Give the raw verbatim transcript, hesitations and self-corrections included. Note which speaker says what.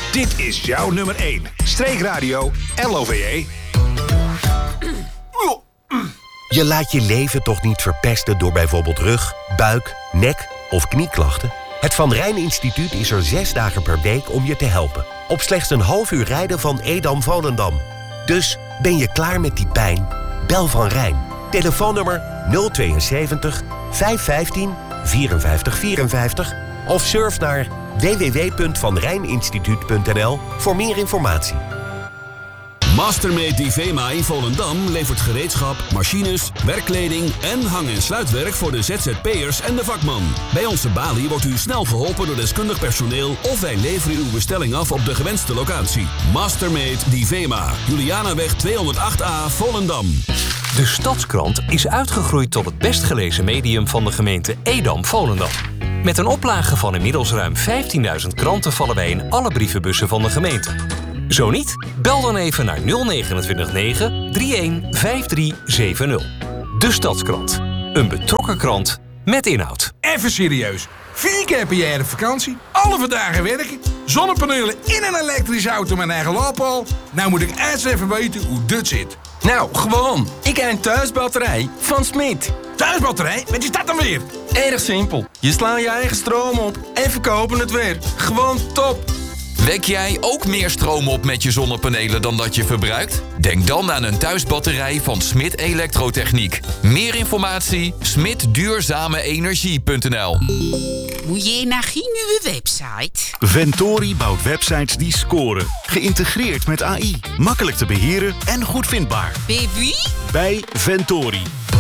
Speaker 1: Dit is jouw nummer één. Streekradio L O V E.
Speaker 2: Je laat je leven toch niet verpesten door bijvoorbeeld rug, buik, nek of knieklachten? Het Van Rijn Instituut is er zes dagen per week om je te helpen. Op slechts een half uur rijden van Edam-Volendam. Dus ben je klaar met die pijn? Bel Van Rijn. Telefoonnummer nul tweeënzeventig vijf vijftien vierenvijftig vierenvijftig of surf naar w w w punt van rijn instituut punt n l voor meer informatie.
Speaker 3: Mastermate Divema in Volendam levert gereedschap, machines, werkkleding en hang- en sluitwerk voor de Z Z P'ers en de vakman. Bij onze balie wordt u snel geholpen door deskundig personeel of wij leveren uw bestelling af op de gewenste locatie. Mastermate Divema, Julianaweg tweehonderdacht A, Volendam.
Speaker 4: De Stadskrant is uitgegroeid tot het best gelezen medium van de gemeente Edam-Volendam. Met een oplage van inmiddels ruim vijftienduizend kranten vallen wij in alle brievenbussen van de gemeente. Zo niet? Bel dan even naar nul negenentwintig negen drieëndertig vijfdrie zeventig. De Stadskrant. Een betrokken krant met inhoud.
Speaker 5: Even serieus. Vier keer per jaar op vakantie. Alle vandaag werken. Zonnepanelen in een elektrische auto met een eigen laadpaal. Nou moet ik eens even weten hoe dit zit.
Speaker 6: Nou, gewoon. Ik heb een thuisbatterij van Smit.
Speaker 5: Thuisbatterij? Wat is dat dan weer?
Speaker 6: Erg simpel. Je slaat je eigen stroom op en verkopen het weer. Gewoon top.
Speaker 7: Wek jij ook meer stroom op met je zonnepanelen dan dat je verbruikt? Denk dan aan een thuisbatterij van Smit Elektrotechniek. Meer informatie? smit duurzame energie punt n l.
Speaker 8: Moet je naar geen nieuwe website?
Speaker 9: Ventori bouwt websites die scoren. Geïntegreerd met A I. Makkelijk te beheren en goed vindbaar.
Speaker 8: Bij wie?
Speaker 9: Bij Ventori.